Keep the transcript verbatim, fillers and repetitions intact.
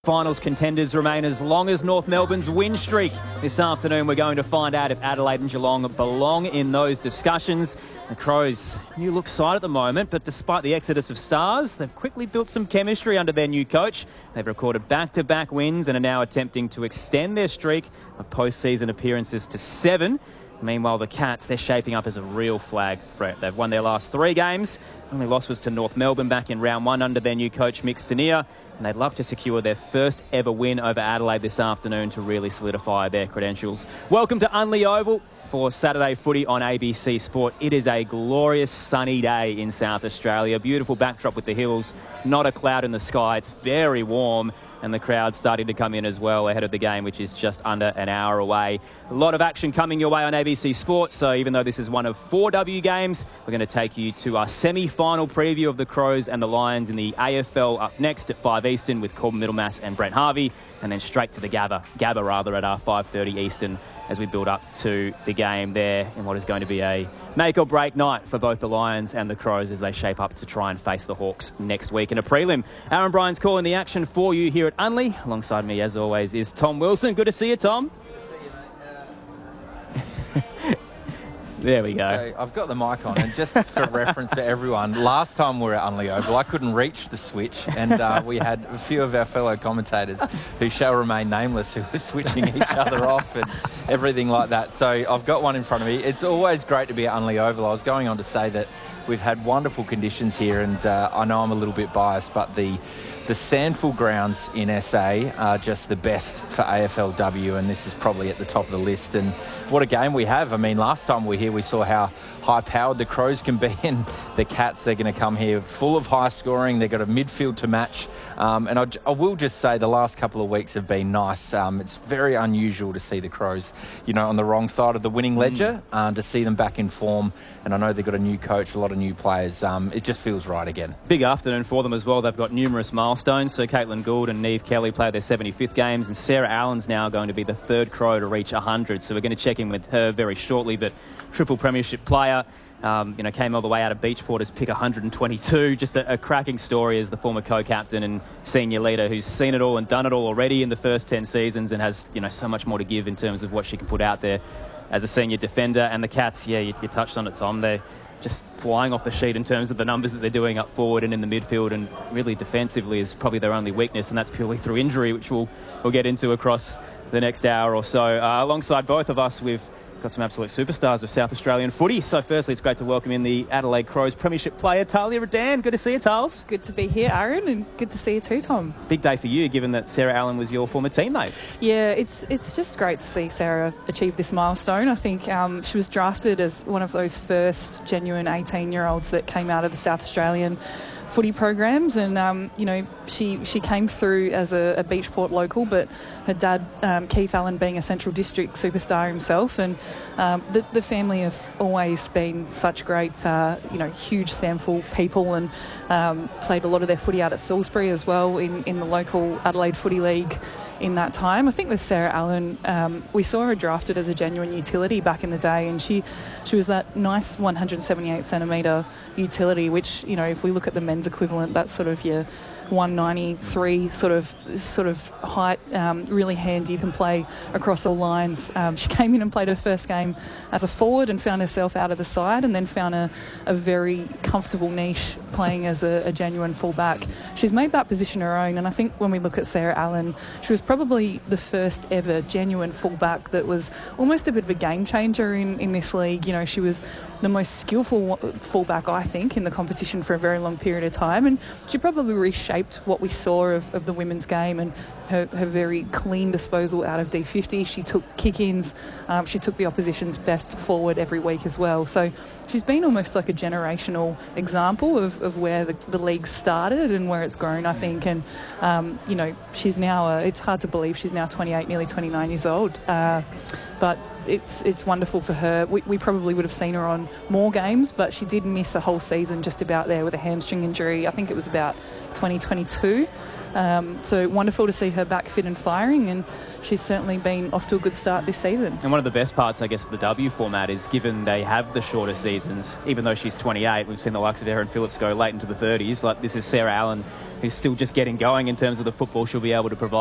finals contenders remain as long as North Melbourne's win streak. This afternoon we're going to find out if Adelaide and Geelong belong in those discussions. The Crows, new look side at the moment, but despite the exodus of stars, they've quickly built some chemistry under their new coach. They've recorded back-to-back wins and are now attempting to extend their streak of postseason appearances to seven. Meanwhile, the Cats, they're shaping up as a real flag threat. They've won their last three games. Only loss was to North Melbourne back in round one under their new coach, Mick Stanier. And they'd love to secure their first ever win over Adelaide this afternoon to really solidify their credentials. Welcome to Unley Oval for Saturday footy on A B C Sport. It is a glorious sunny day in South Australia. Beautiful backdrop with the hills. Not a cloud in the sky. It's very warm. And the crowd's starting to come in as well ahead of the game, which is just under an hour away. A lot of action coming your way on A B C Sports, so even though this is one of four W games, we're going to take you to our semi-final preview of the Crows and the Lions in the A F L up next at five Eastern with Corbin Middlemass and Brent Harvey, and then straight to the Gabba, Gabba rather, at our five thirty Eastern as we build up to the game there in what is going to be a make-or-break night for both the Lions and the Crows as they shape up to try and face the Hawks next week in a prelim. Aaron Bryan's calling the action for you here at Unley. Alongside me, as always, is Tom Wilson. Good to see you, Tom. Good to see you, mate. Uh... There we go. So I've got the mic on, and just for reference to everyone, last time we were at Unley Oval, I couldn't reach the switch, and uh, we had a few of our fellow commentators who shall remain nameless who were switching each other off and everything like that. So I've got one in front of me. It's always great to be at Unley Oval. I was going on to say that we've had wonderful conditions here, and uh, I know I'm a little bit biased, but the The Sandful grounds in S A are just the best for A F L W, and this is probably at the top of the list. And what a game we have. I mean, last time we were here, we saw how high-powered the Crows can be, and the Cats, they're going to come here full of high scoring. They've got a midfield to match. Um, and I, I will just say the last couple of weeks have been nice. Um, it's very unusual to see the Crows, you know, on the wrong side of the winning ledger, mm. uh, to see them back in form. And I know they've got a new coach, a lot of new players. Um, it just feels right again. Big afternoon for them as well. They've got numerous milestones. So Caitlin Gould and Neve Kelly play their seventy-fifth games, and Sarah Allen's now going to be the third Crow to reach one hundred. So we're going to check in with her very shortly. But triple premiership player, um, you know, came all the way out of Beachport as pick one hundred twenty-two. Just a, a cracking story as the former co-captain and senior leader who's seen it all and done it all already in the first ten seasons and has, you know, so much more to give in terms of what she can put out there as a senior defender. And the Cats, yeah, you, you touched on it, Tom. They're just flying off the sheet in terms of the numbers that they're doing up forward and in the midfield, and really defensively is probably their only weakness, and that's purely through injury, which we'll, we'll get into across the next hour or so. Uh, alongside both of us, we've got some absolute superstars of South Australian footy. So firstly, it's great to welcome in the Adelaide Crows premiership player, Talia Radan. Good to see you, Tals. Good to be here, Aaron, and good to see you too, Tom. Big day for you, given that Sarah Allen was your former teammate. Yeah, it's it's just great to see Sarah achieve this milestone. I think um, she was drafted as one of those first genuine eighteen-year-olds that came out of the South Australian footy programs, and um, you know, she she came through as a, a Beachport local, but her dad, um, Keith Allen, being a Central District superstar himself, and um, the, the family have always been such great, uh, you know, huge Sandful people, and um, played a lot of their footy out at Salisbury as well in, in the local Adelaide Footy League in that time. I think with Sarah Allen, um, we saw her drafted as a genuine utility back in the day, and she she was that nice one hundred seventy-eight centimetre utility, which, you know, if we look at the men's equivalent, that's sort of your one ninety-three sort of sort of height, um, really handy. You can play across all lines. Um, she came in and played her first game as a forward and found herself out of the side, and then found a, a very comfortable niche playing as a, a genuine fullback. She's made that position her own, and I think when we look at Sarah Allen, she was probably the first ever genuine fullback that was almost a bit of a game changer in, in this league. You know, she was the most skillful fullback, I think, in the competition for a very long period of time, and she probably reshaped what we saw of, of the women's game, and her, her very clean disposal out of D fifty. She took kick-ins, um, she took the opposition's best forward every week as well. So she's been almost like a generational example of, of where the, the league started and where it's grown, I think. And, um, you know, she's now, uh, it's hard to believe she's now twenty-eight, nearly twenty-nine years old. Uh, but it's it's wonderful for her. We, we probably would have seen her on more games, but she did miss a whole season just about there with a hamstring injury. I think it was about twenty twenty-two. Um, so wonderful to see her back fit and firing, and she's certainly been off to a good start this season. And one of the best parts, I guess, of the W format is, given they have the shorter seasons, even though she's twenty-eight, we've seen the likes of Erin Phillips go late into the thirties. Like, this is Sarah Allen, who's still just getting going in terms of the football she'll be able to provide.